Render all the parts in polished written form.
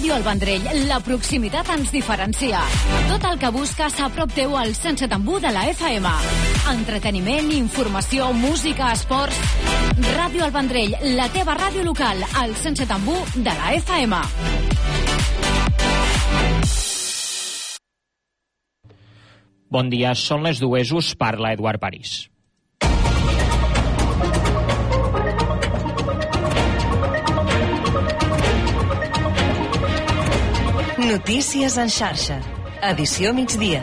Ràdio El Vendrell, la proximitat ens diferencia. Tot el que busques a prop teu al 107.1 de la FM. Entreteniment, informació, música, esports... Ràdio El Vendrell, la teva ràdio local, al 107.1 de la FM. Bon dia, són les 2, us parla Eduard París. Notícies en xarxa. Edició migdia.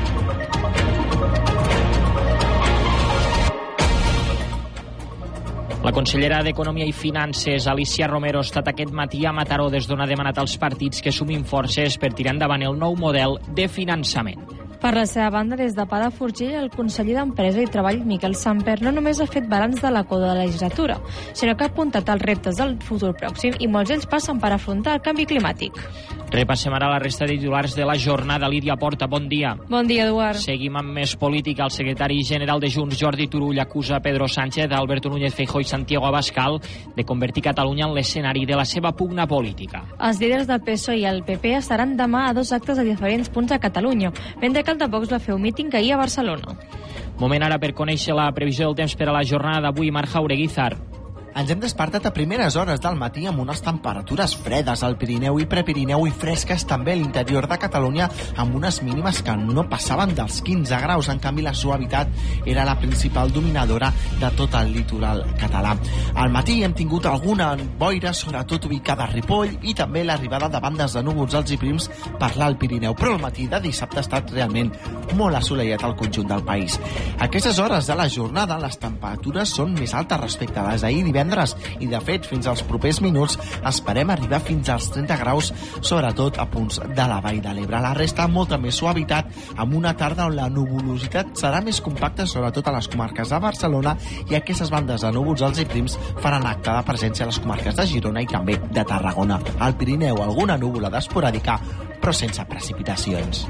La consellera d'Economia i Finances, Alicia Romero, ha estat aquest matí a Mataró des d'on ha demanat als partits que sumin forces per tirar endavant el nou model de finançament. Per la seva banda, des de Palafrugell, el conseller d'Empresa i Treball, Miquel Samper, no només ha fet balanç de la coda de la legislatura, sinó que ha apuntat els reptes del futur pròxim i molts d'ells passen per afrontar el canvi climàtic. Repassem ara la resta de titulars de la jornada. Lídia Porta, bon dia. Bon dia, Eduard. Seguim amb més política. El secretari general de Junts, Jordi Turull, acusa Pedro Sánchez, Alberto Núñez Feijóo i Santiago Abascal de convertir Catalunya en l'escenari de la seva pugna política. Els líders del PSOE i el PP estaran demà a 2 actes a diferents punts a Catalunya, mentre que el de Vox va fer un míting ahir a Barcelona. Moment ara per conèixer la previsió del temps per a la jornada d'avui. Marc Jaureguizar. Ens hem despertat a primeres hores del matí amb unes temperatures fredes al Pirineu i Prepirineu i fresques també a l'interior de Catalunya, amb unes mínimes que no passaven dels 15 graus. En canvi, la suavitat era la principal dominadora de tot el litoral català. Al matí hem tingut alguna boira, sobretot ubicada a Ripoll, i també l'arribada de bandes de núvols alts i prims per l'Alt Pirineu. Però el matí de dissabte ha estat realment molt assolellat al conjunt del país. A aquestes hores de la jornada, les temperatures són més altes respecte a les d'ahir divendres, i de fet fins als propers minuts esperem arribar fins als 30 graus, sobretot a punts de la Vall de l'Ebre. La resta molta més suavitat, amb una tarda on la nuvolositat serà més compacta, sobretot a les comarques de Barcelona, i aquestes bandes de núvols alts i prims faran acte de presència a les comarques de Girona i també de Tarragona. Al Pirineu alguna núvolada esporàdica, però sense precipitacions.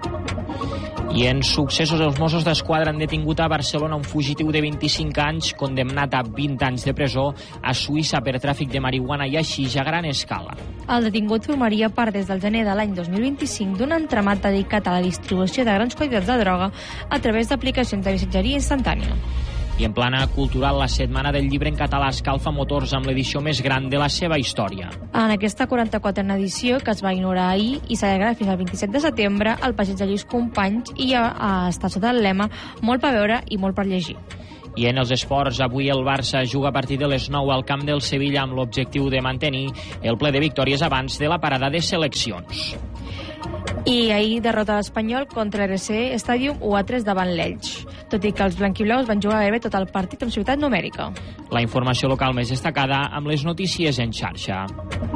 I en successos, els Mossos d'Esquadra han detingut a Barcelona un fugitiu de 25 anys condemnat a 20 anys de presó a Suïssa per tràfic de marihuana i haixix a gran escala. El detingut formaria part des del gener de l'any 2025 d'un entramat dedicat a la distribució de grans quantitats de droga a través d'aplicacions de missatgeria instantània. I en plana cultural, la Setmana del Llibre en català escalfa motors amb l'edició més gran de la seva història. En aquesta 44a edició, que es va inaugurar ahir i s'allargarà fins al 27 de setembre, el passeig de Lluís Companys i està sota el lema "Molt per veure i molt per llegir". I en els esports, avui el Barça juga a partir de les 9 al camp del Sevilla amb l'objectiu de mantenir el ple de victòries abans de la parada de seleccions. I ahir derrota a l'Espanyol contra l'RC Stadium 1-3 davant l'Elx, tot i que els blanquiblaus van jugar gairebé tot el partit amb ciutat numèrica. La informació local més destacada amb les notícies en xarxa.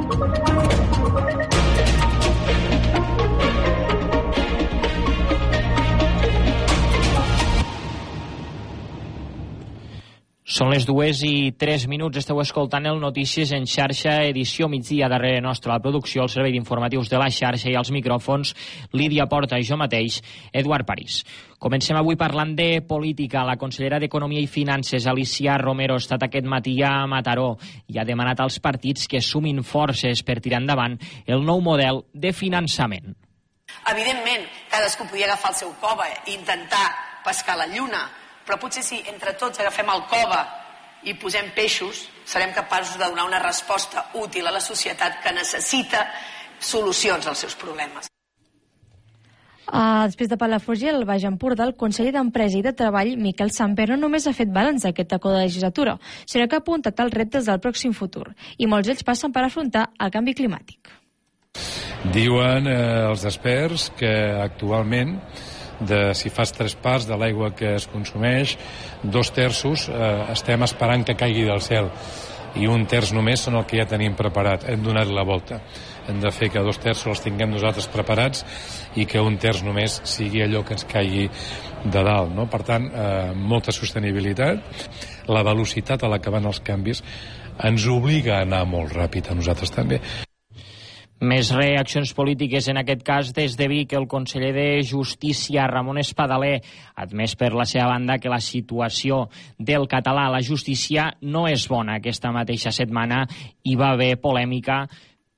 Són les 2:03. Esteu escoltant el Notícies en xarxa, edició migdia. Darrere nostra la producció, el servei d'informatius de la xarxa, i als micròfons Lídia Porta i jo mateix, Eduard París. Comencem avui parlant de política. La consellera d'Economia i Finances, Alicia Romero, ha estat aquest matí a Mataró i ha demanat als partits que sumin forces per tirar endavant el nou model de finançament. Evidentment, cadascú podia agafar el seu cova i intentar pescar la lluna, però potser si entre tots agafem el cova i posem peixos, serem capaços de donar una resposta útil a la societat que necessita solucions als seus problemes. Després de Palafrugell, al Baix Empordà, el conseller d'Empresa i de Treball, Miquel Samper, no només ha fet balanç d'aquesta coda de legislatura, sinó que ha apuntat els reptes del pròxim futur, i molts d'ells passen per afrontar el canvi climàtic. Diuen els experts que actualment, si fas 3 parts de l'aigua que es consumeix, 2/3 estem esperant que caigui del cel, i 1/3 només són el que ja tenim preparat. Hem donat la volta. Hem de fer que 2/3 els tinguem nosaltres preparats i que 1/3 només sigui allò que ens caigui de dalt, no? Per tant, molta sostenibilitat. La velocitat a la que van els canvis ens obliga a anar molt ràpid, a nosaltres també. Més reaccions polítiques, en aquest cas des de Vic. El conseller de Justícia, Ramon Espadaler, ha admès per la seva banda que la situació del català a la justícia no és bona. Aquesta mateixa setmana hi va haver polèmica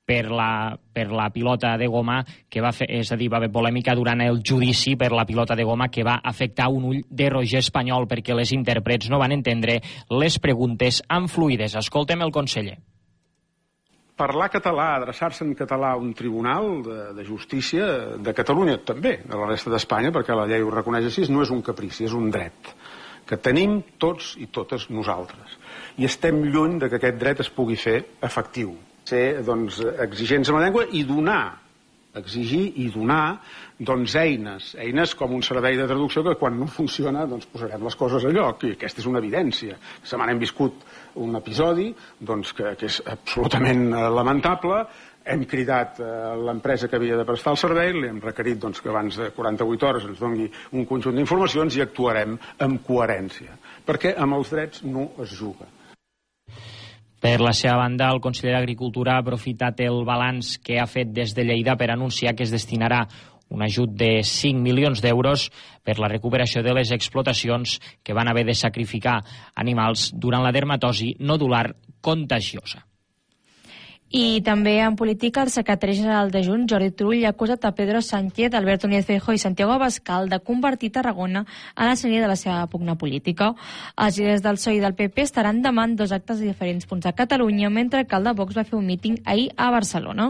per la pilota de goma que va fer, és a dir, va haver polèmica durant el judici per la pilota de goma que va afectar un ull de Roger Espanyol perquè les intèrprets no van entendre les preguntes amb fluïdesa. Escoltem el conseller. Parlar català, adreçar-se en català a un tribunal de justícia de Catalunya, també de la resta d'Espanya, perquè la llei ho reconeix així, no és un caprici, és un dret que tenim tots i totes nosaltres. I estem lluny de que aquest dret es pugui fer efectiu. Ser, doncs, exigents amb la llengua i exigir i donar, doncs, eines com un servei de traducció que quan no funciona, doncs, posarem les coses a lloc, i aquesta és una evidència. Aquesta setmana hem viscut un episodi, doncs, que és absolutament lamentable. Hem cridat l'empresa que havia de prestar el servei, li hem requerit, doncs, que abans de 48 hores ens doni un conjunt d'informacions i actuarem amb coherència, perquè amb els drets no es juga. Per la seva banda, el conseller d'Agricultura ha aprofitat el balanç que ha fet des de Lleida per anunciar que es destinarà un ajut de 5 milions d'euros per la recuperació de les explotacions que van haver de sacrificar animals durant la dermatosi nodular contagiosa. I també en política, el secretari general de Junts, Jordi Turull, ha acusat a Pedro Sánchez, Alberto Núñez Feijóo i Santiago Abascal de convertir Tarragona en l'escenari de la seva pugna política. Els líders del PSOE i del PP estaran demà en 2 actes de diferents punts a Catalunya, mentre que el de Vox va fer un míting ahir a Barcelona.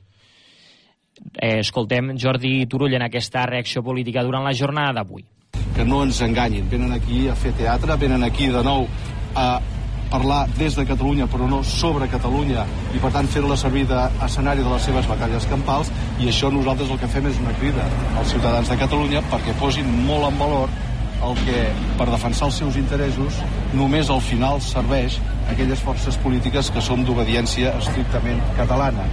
Escoltem Jordi Turull en aquesta reacció política durant la jornada d'avui. Que no ens enganyin, venen aquí a fer teatre, venen aquí de nou a parlar des de Catalunya però no sobre Catalunya i per tant fer-la servir d'escenari de les seves batalles campals, i això nosaltres el que fem és una crida als ciutadans de Catalunya perquè posin molt en valor el que per defensar els seus interessos només al final serveix a aquelles forces polítiques que són d'obediència estrictament catalana.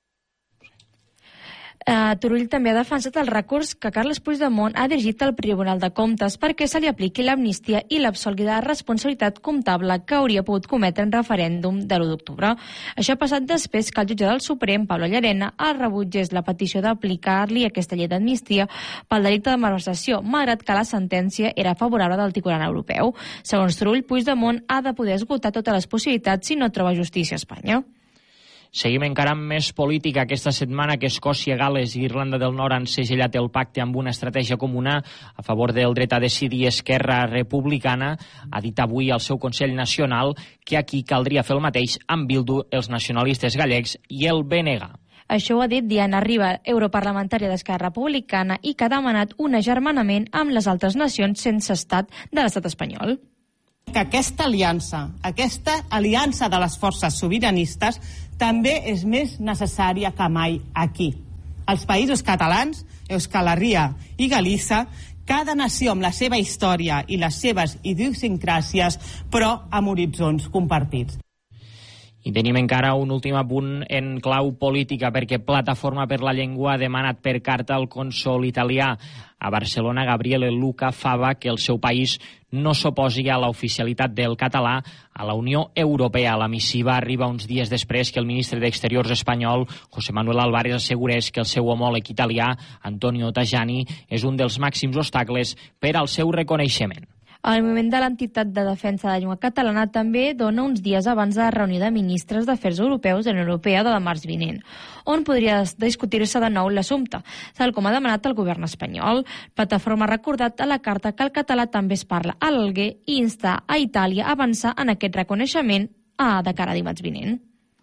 Turull també ha defensat el recurs que Carles Puigdemont ha dirigit al Tribunal de Comptes perquè se li apliqui l'amnistia i l'absolgui de responsabilitat comptable que hauria pogut cometre en referèndum de l'1 d'octubre. Això ha passat després que el jutge del Suprem, Pablo Llarena, rebutgés la petició d'aplicar-li aquesta llei d'amnistia pel delicte de malversació, malgrat que la sentència era favorable del Tribunal Europeu. Segons Turull, Puigdemont ha de poder esgotar totes les possibilitats si no troba justícia a Espanya. Seguim encara amb més política. Aquesta setmana que Escòcia, Gal·les i Irlanda del Nord han segellat el pacte amb una estratègia comuna a favor del dret a decidir, Esquerra Republicana ha dit avui al seu Consell Nacional que aquí caldria fer el mateix amb Bildu, els nacionalistes gallecs i el BNG. Això ho ha dit Diana Riba, europarlamentària d'Esquerra Republicana, i que ha demanat un agermanament amb les altres nacions sense estat de l'estat espanyol. Que aquesta aliança de les forces sobiranistes també és més necessària que mai aquí. Els països catalans, Euskal Herria i Galícia, cada nació amb la seva història i les seves idiosincràsies, però amb horitzons compartits. I tenim encara un últim apunt en clau política, perquè Plataforma per la Llengua ha demanat per carta al cònsol italià a Barcelona, Gabriele Luca Fava, que el seu país no s'oposi a l'oficialitat del català a la Unió Europea. La missiva arriba uns dies després que el ministre d'Exteriors espanyol, José Manuel Álvarez, assegurés que el seu homòleg italià, Antonio Tajani, és un dels màxims obstacles per al seu reconeixement. El moviment de l'entitat de defensa de la llengua catalana també dona uns dies abans de la reunió de ministres d'Afers Europeus de la Unió Europea de març vinent, on podria discutir-se de nou l'assumpte, tal com ha demanat el govern espanyol. Plataforma ha recordat a la carta que el català també es parla a l'Alguer i insta a Itàlia a avançar en aquest reconeixement de cara a dimarts vinent.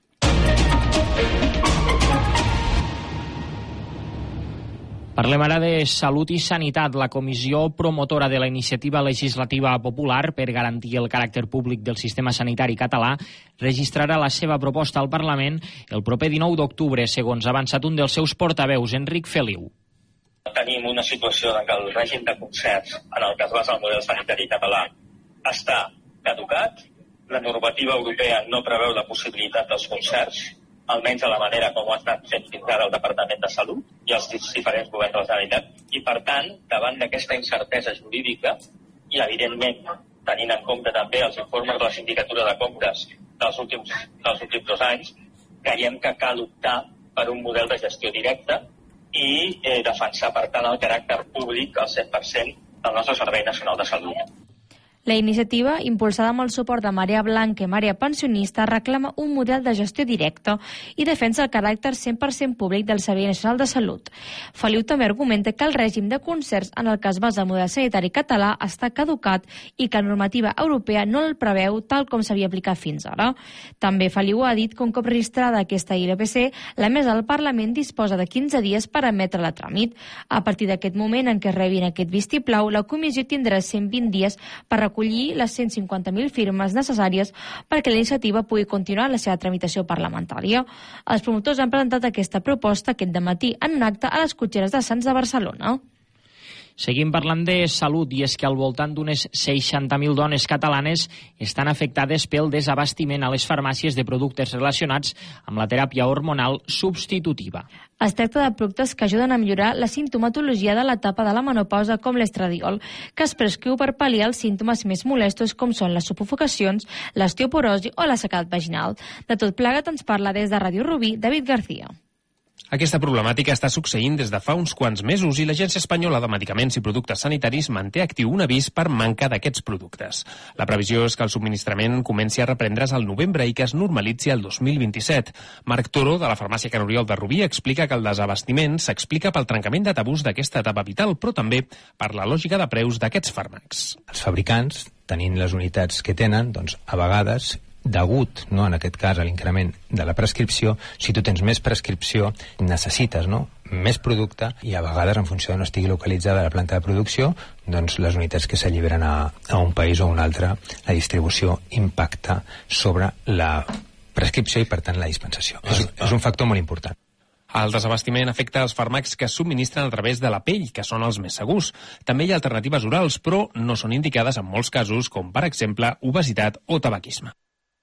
Parlem ara de Salut i Sanitat. La comissió promotora de la iniciativa legislativa popular per garantir el caràcter públic del sistema sanitari català registrarà la seva proposta al Parlament el proper 19 d'octubre, segons ha avançat un dels seus portaveus, Enric Feliu. Tenim una situació en què el règim de concerts en el que es basa el model sanitari català està caducat, la normativa europea no preveu la possibilitat dels concerts, almenys de la manera com ho ha estat fent fins ara el Departament de Salut i els diferents governs de la Generalitat. I, per tant, davant d'aquesta incertesa jurídica i, evidentment, tenint en compte també els informes de la Sindicatura de Comptes dels últims 2 anys, creiem que cal optar per un model de gestió directa i defensar, per tant, el caràcter públic al 100% del nostre Servei Nacional de Salut. La iniciativa, impulsada amb el suport de Marea Blanca i Marea Pensionista, reclama un model de gestió directa i defensa el caràcter 100% públic del Servei Nacional de Salut. Feliu també argumenta que el règim de concerts en el que es basa el model sanitari català està caducat i que la normativa europea no el preveu tal com s'havia aplicat fins ara. També Feliu ha dit que un cop registrada aquesta ILPC, la mesa del Parlament disposa de 15 dies per emetre-la a tràmit. A partir d'aquest moment en què rebin aquest vistiplau, la comissió tindrà 120 dies per recollir les 150.000 firmes necessàries perquè la iniciativa pugui continuar la seva tramitació parlamentària. Els promotors han presentat aquesta proposta aquest dematí en un acte a les cotxeres de Sants de Barcelona. Seguim parlant de salut, i és que al voltant d'unes 60.000 dones catalanes estan afectades pel desabastiment a les farmàcies de productes relacionats amb la teràpia hormonal substitutiva. Es tracta de productes que ajuden a millorar la sintomatologia de l'etapa de la menopausa, com l'estradiol, que es prescriu per pal·liar els símptomes més molestos com són les sufocacions, l'osteoporosi o la sequedat vaginal. De tot plegat ens parla des de Ràdio Rubí, David García. Aquesta problemàtica està succeint des de fa uns quants mesos i l'Agència Espanyola de Medicaments i Productes Sanitaris manté actiu un avís per manca d'aquests productes. La previsió és que el subministrament comenci a reprendre's al novembre i que es normalitzi el 2027. Marc Toro, de la farmàcia Can Oriol de Rubí, explica que el desabastiment s'explica pel trencament de tabús d'aquesta etapa vital, però també per la lògica de preus d'aquests fàrmacs. Els fabricants, tenint les unitats que tenen, doncs a vegades degut, no, en aquest cas, a l'increment de la prescripció, si tu tens més prescripció, necessites, no, més producte i a vegades, en funció d'on estigui localitzada la planta de producció, doncs les unitats que s'alliberen a un país o a un altre, la distribució impacta sobre la prescripció i, per tant, la dispensació. És un factor molt important. El desabastiment afecta els fàrmacs que es subministren a través de la pell, que són els més segurs. També hi ha alternatives orals, però no són indicades en molts casos, com per exemple obesitat o tabaquisme.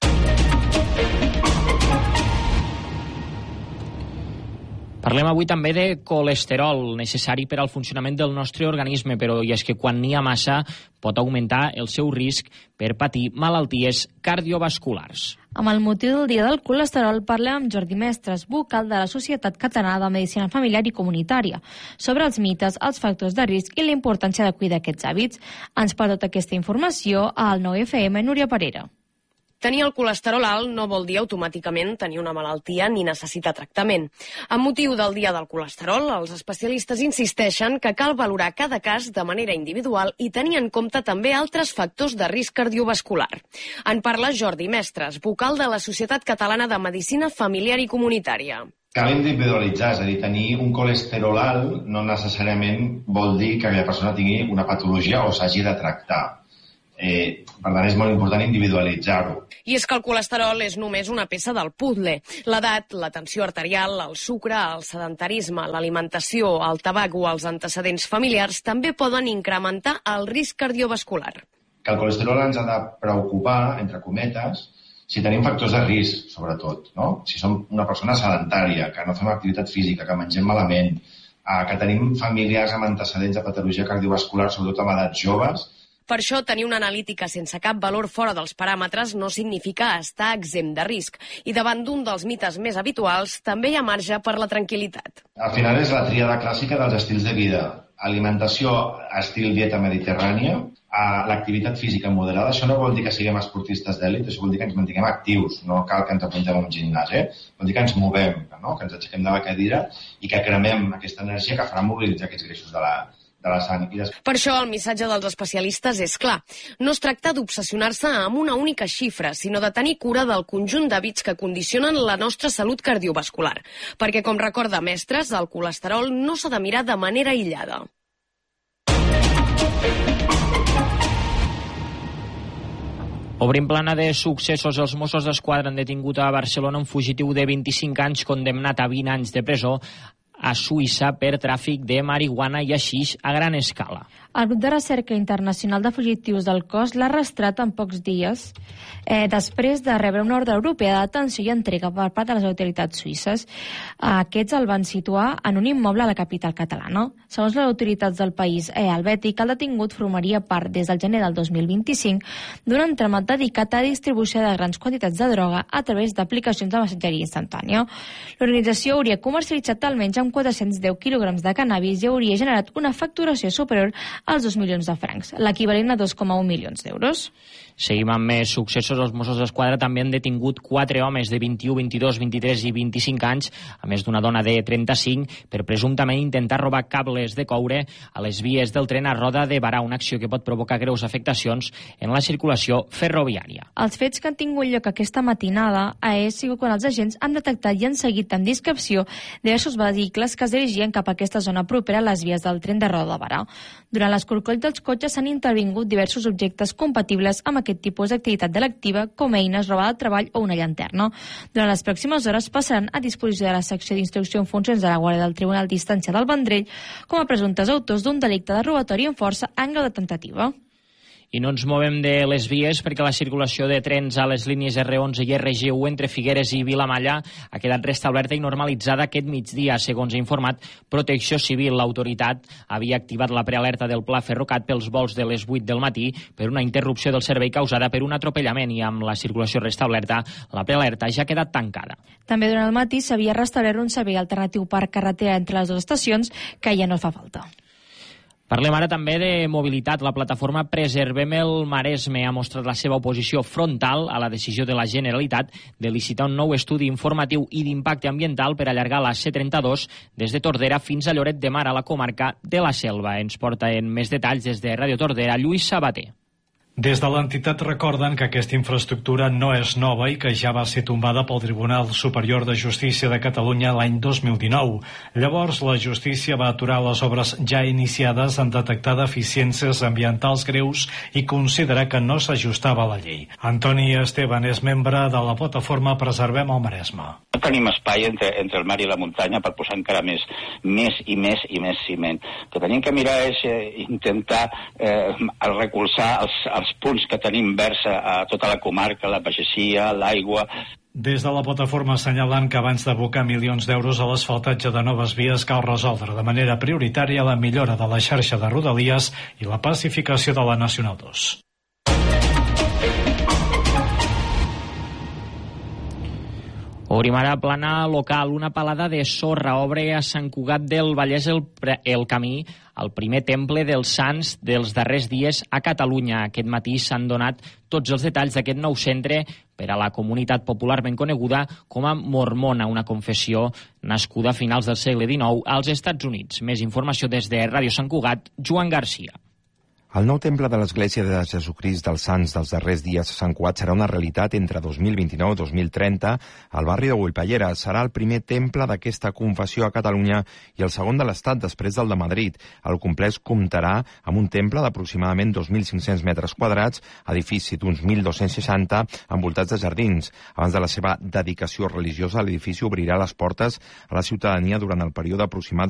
Parlem avui també de colesterol, necessari per al funcionament del nostre organisme, però i és que quan n'hi ha massa pot augmentar el seu risc per patir malalties cardiovasculars. Amb el motiu del Dia del Colesterol parlem amb Jordi Mestres, vocal de la Societat Catalana de Medicina Familiar i Comunitària, sobre els mites, els factors de risc i la importància de cuidar aquests hàbits. Ens porta tota aquesta informació al 9FM Núria Parera. Tenir el colesterol alt no vol dir automàticament tenir una malaltia ni necessitar tractament. Amb motiu del Dia del Colesterol, els especialistes insisteixen que cal valorar cada cas de manera individual i tenir en compte també altres factors de risc cardiovascular. En parla Jordi Mestres, vocal de la Societat Catalana de Medicina Familiar i Comunitària. Cal individualitzar, és a dir, tenir un colesterol alt no necessàriament vol dir que aquella persona tingui una patologia o s'hagi de tractar. Per tant, és molt important individualitzar-ho. I és que el colesterol és només una peça del puzzle. L'edat, la tensió arterial, el sucre, el sedentarisme, l'alimentació, el tabac o els antecedents familiars també poden incrementar el risc cardiovascular. Que el colesterol ens ha de preocupar, entre cometes, si tenim factors de risc, sobretot, no? Si som una persona sedentària, que no fem activitat física, que mengem malament, que tenim familiars amb antecedents de patologia cardiovascular, sobretot amb edats joves. Per això, tenir una analítica sense cap valor fora dels paràmetres no significa estar exempt de risc. I davant d'un dels mites més habituals, també hi ha marge per la tranquil·litat. Al final és la tríada clàssica dels estils de vida. Alimentació, estil dieta mediterrània, l'activitat física moderada. Això no vol dir que siguem esportistes d'èlit, això vol dir que ens mantinguem actius. No cal que ens apuntem a un gimnàs, Vol dir que ens movem, no? Que ens aixequem de la cadira i que cremem aquesta energia que farà mobilitzar aquests greixos de la sang. Per això el missatge dels especialistes és clar. No es tracta d'obsessionar-se amb una única xifra, sinó de tenir cura del conjunt d'hàbits que condicionen la nostra salut cardiovascular. Perquè, com recorda Mestres, el colesterol no s'ha de mirar de manera aïllada. Obrim plana de successos. Els Mossos d'Esquadra han detingut a Barcelona un fugitiu de 25 anys condemnat a 20 anys de presó a Suïssa per tràfic de marihuana i haixix a gran escala. El grup de recerca internacional de fugitius del cos l'ha arrestat en pocs dies després de rebre una ordre europea de detenció i entrega per part de les autoritats suïsses. Aquests el van situar en un immoble a la capital catalana. Segons les autoritats del país helvètic, el detingut formaria part des del gener del 2025 d'un entramat dedicat a distribució de grans quantitats de droga a través d'aplicacions de missatgeria instantània. L'organització hauria comercialitzat almenys amb amb 410 quilograms de cannabis i hauria generat una facturació superior als 2 milions de francs, l'equivalent a 2,1 milions d'euros. Seguim amb més successos. Els Mossos d'Esquadra també han detingut 4 homes de 21, 22, 23 i 25 anys, a més d'una dona de 35, per presumptament intentar robar cables de coure a les vies del tren a Roda de Barà, una acció que pot provocar greus afectacions en la circulació ferroviària. Els fets que han tingut lloc aquesta matinada ha sigut quan els agents han detectat i han seguit amb discreció diversos vehicles que es dirigien cap a aquesta zona propera a les vies del tren de Roda de Barà. Durant l'escorcoll dels cotxes s'han intervingut diversos objectes compatibles amb aquest tipus d'activitat delictiva, com eines, roba de treball o una llanterna. Durant les pròximes hores passaran a disposició de la secció d'instrucció en funcions de la Guàrdia del Tribunal d'Instància del Vendrell com a presumptes autors d'un delicte de robatori amb força en grau de tentativa. I no ens movem de les vies perquè la circulació de trens a les línies R11 i RG1 entre Figueres i Vilamalla ha quedat restablerta i normalitzada aquest migdia. Segons ha informat Protecció Civil, l'autoritat havia activat la prealerta del Pla Ferrocat pels vols de les 8 del matí per una interrupció del servei causada per un atropellament i amb la circulació restablerta, la prealerta ja ha quedat tancada. També durant el matí s'havia restablert un servei alternatiu per carretera entre les dues estacions que ja no fa falta. Parlem ara també de mobilitat. La plataforma Preservem el Maresme ha mostrat la seva oposició frontal a la decisió de la Generalitat de licitar un nou estudi informatiu i d'impacte ambiental per allargar la C32 des de Tordera fins a Lloret de Mar, a la comarca de la Selva. Ens porta en més detalls des de Ràdio Tordera, Lluís Sabater. Des de l'entitat recorden que aquesta infraestructura no és nova i que ja va ser tombada pel Tribunal Superior de Justícia de Catalunya l'any 2019. Llavors, la justícia va aturar les obres ja iniciades en detectar deficiències ambientals greus i considerar que no s'ajustava a la llei. Antoni Esteban és membre de la plataforma Preservem el Maresme. No tenim espai entre el mar i la muntanya per posar encara més ciment. El que tenim que mirar és intentar recolzar els punts que tenim verds a tota la comarca, la pagesia, l'aigua. Des de la plataforma assenyalen que abans d'abocar milions d'euros a l'asfaltatge de noves vies cal resoldre de manera prioritària la millora de la xarxa de rodalies i la pacificació de la Nacional 2. Obrim ara plana local. Una palada de sorra obre a Sant Cugat del Vallès el camí al primer temple dels Sants dels darrers dies a Catalunya. Aquest matí s'han donat tots els detalls d'aquest nou centre per a la comunitat popularment coneguda com a Mormona, una confessió nascuda a finals del segle XIX als Estats Units. Més informació des de Ràdio Sant Cugat, Joan Garcia. El nou temple de l'Església de Jesucrist dels Sants dels darrers dies a Sant Cugat serà una realitat entre 2029 i 2030 al barri de Güellpallera. Serà el primer temple d'aquesta confessió a Catalunya i el segon de l'Estat després del de Madrid. El complex comptarà amb un temple d'aproximadament 2.500 metres quadrats, edifici d'uns 1.260 envoltats de jardins. Abans de la seva dedicació religiosa, l'edifici obrirà les portes a la ciutadania durant el període aproximat